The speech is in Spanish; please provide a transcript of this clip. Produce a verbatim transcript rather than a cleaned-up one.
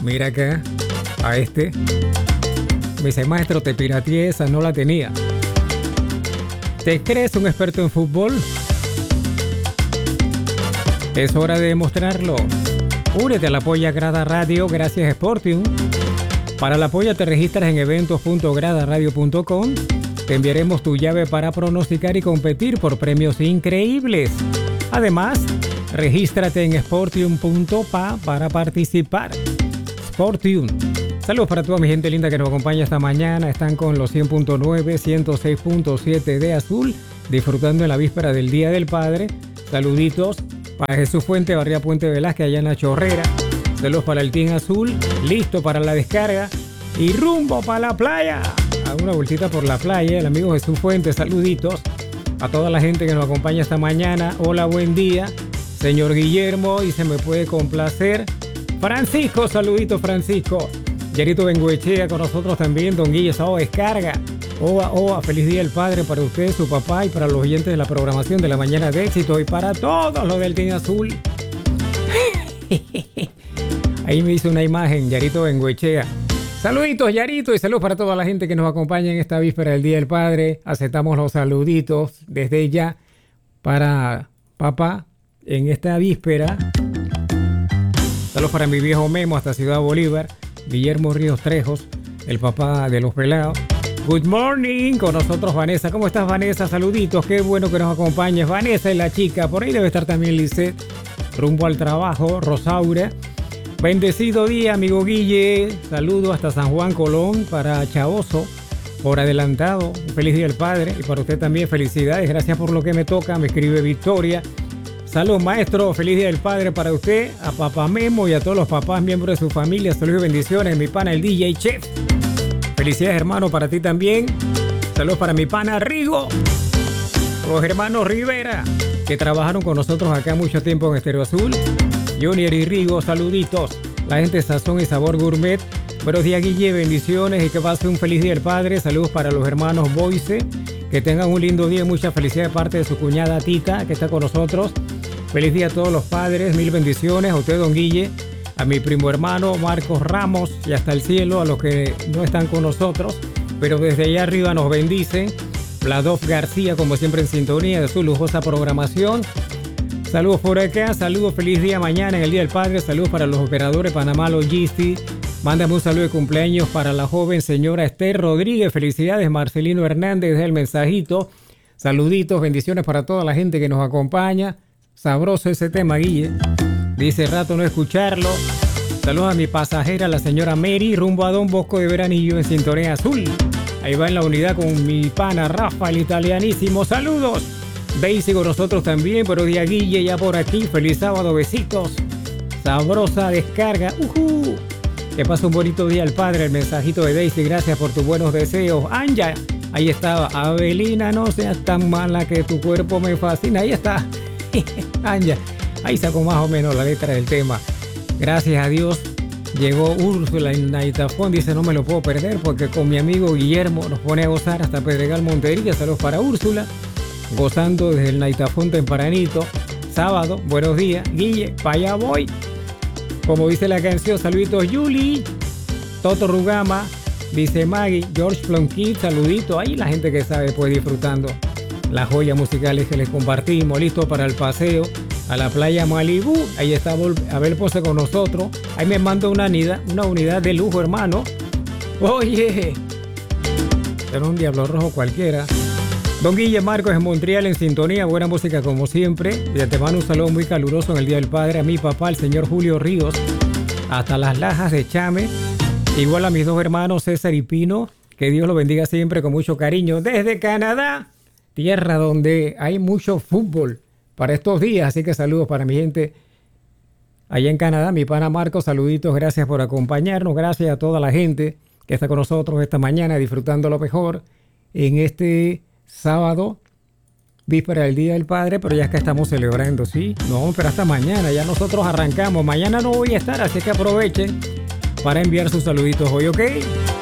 Mira acá, a este. Me dice, maestro, te pirateé esa, no la tenía. ¿Te crees un experto en fútbol? Es hora de demostrarlo. Únete a la Polla Grada Radio gracias a Sportium. Para la Polla te registras en eventos punto grada radio punto com. Te enviaremos tu llave para pronosticar y competir por premios increíbles. Además, regístrate en sportium punto pa para participar. Sportium. Saludos para toda mi gente linda que nos acompaña esta mañana. Están con los cien punto nueve, ciento seis punto siete de Azul, disfrutando en la víspera del Día del Padre. Saluditos para Jesús Fuente, Barría Puente Velázquez, allá en La Chorrera. Saludos para el Team Azul, listo para la descarga y rumbo para la playa. A una vueltita por la playa, el amigo Jesús Fuente, saluditos a toda la gente que nos acompaña esta mañana. Hola, buen día, señor Guillermo, y se me puede complacer Francisco, saluditos Francisco. Yarito Bengoechea con nosotros también, don Guille, sábado descarga. Oa, oa, feliz día del padre para usted, su papá y para los oyentes de la programación de la mañana de éxito y para todos los del Team Azul. Ahí me hizo una imagen, Yarito Bengoechea. Saluditos, Yarito, y saludos para toda la gente que nos acompaña en esta víspera del Día del Padre. Aceptamos los saluditos desde ya para papá en esta víspera. Saludos para mi viejo Memo hasta Ciudad Bolívar, Guillermo Ríos Trejos, el papá de los pelados. Good morning, con nosotros Vanessa. ¿Cómo estás, Vanessa? Saluditos, qué bueno que nos acompañes. Vanessa es la chica, por ahí debe estar también Lisette, rumbo al trabajo, Rosaura. Bendecido día, amigo Guille. Saludo hasta San Juan Colón para Chaoso, por adelantado. Un feliz día del padre. Y para usted también, felicidades. Gracias por lo que me toca. Me escribe Victoria. Saludos, maestro. Feliz día del padre para usted, a papá Memo y a todos los papás, miembros de su familia. Saludos y bendiciones. Mi pana, el D J Chef. Felicidades, hermano, para ti también. Saludos para mi pana Rigo. Los hermanos Rivera, que trabajaron con nosotros acá mucho tiempo en Estéreo Azul. Junior y Rigo, saluditos. La gente de Sazón y Sabor Gourmet. Buenos días, Guille, bendiciones y que pase un feliz día del padre. Saludos para los hermanos Boise. Que tengan un lindo día y mucha felicidad de parte de su cuñada Tita, que está con nosotros. Feliz día a todos los padres, mil bendiciones. A usted, don Guille, a mi primo hermano Marcos Ramos y hasta el cielo, a los que no están con nosotros, pero desde allá arriba nos bendicen. Vladov García, como siempre en sintonía de su lujosa programación. Saludos por acá, saludos, feliz día mañana en el Día del Padre. Saludos para los operadores Panamá Logistics. Mándame un saludo de cumpleaños para la joven señora Esther Rodríguez. Felicidades, Marcelino Hernández, del mensajito. Saluditos, bendiciones para toda la gente que nos acompaña. Sabroso ese tema, Guille. Dice rato no escucharlo. Saludos a mi pasajera, la señora Mary, rumbo a Don Bosco de Veranillo en Sintonía Azul. Ahí va en la unidad con mi pana Rafa, el italianísimo. Saludos. Daisy con nosotros también. Buenos días, Guille, ya por aquí. Feliz sábado, besitos. Sabrosa descarga. Uh-huh. Que pase un bonito día al padre. El mensajito de Daisy. Gracias por tus buenos deseos. Anja, ahí estaba. Abelina, no seas tan mala que tu cuerpo me fascina. Ahí está. Anja. Ahí sacó más o menos la letra del tema. Gracias a Dios llegó Úrsula en Naitafón. Dice, no me lo puedo perder porque con mi amigo Guillermo nos pone a gozar hasta Pedregal, Montería. Saludos para Úrsula. Gozando desde el Naitafón tempranito. Sábado, buenos días. Guille, para allá voy. Como dice la canción, saluditos Yuli. Toto Rugama. Dice Maggie, George Plonquit, saludito. Ahí la gente que sabe pues disfrutando las joyas musicales que les compartimos. Listo para el paseo a la playa Malibú. Ahí está Abel Pose con nosotros. Ahí me manda una unidad, una unidad de lujo, hermano. Oye, era un diablo rojo cualquiera. Don Guille Marcos en Montreal en sintonía. Buena música como siempre. Y te mando un saludo muy caluroso en el Día del Padre a mi papá, el señor Julio Ríos. Hasta las Lajas de Chame. Igual a mis dos hermanos César y Pino. Que Dios los bendiga siempre con mucho cariño. Desde Canadá, tierra donde hay mucho fútbol para estos días, así que saludos para mi gente allá en Canadá, mi pana Marcos, saluditos, gracias por acompañarnos, gracias a toda la gente que está con nosotros esta mañana disfrutando lo mejor en este sábado, víspera del Día del Padre, pero ya es que estamos celebrando, ¿sí? No, pero hasta mañana, ya nosotros arrancamos, mañana no voy a estar, así que aprovechen para enviar sus saluditos hoy, ¿ok?